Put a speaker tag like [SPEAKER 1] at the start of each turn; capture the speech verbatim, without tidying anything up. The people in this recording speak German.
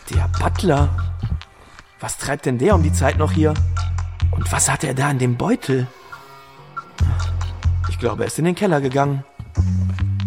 [SPEAKER 1] Der Butler? Was treibt denn der um die Zeit noch hier? Und was hat er da in dem Beutel? Ich glaube, er ist in den Keller gegangen.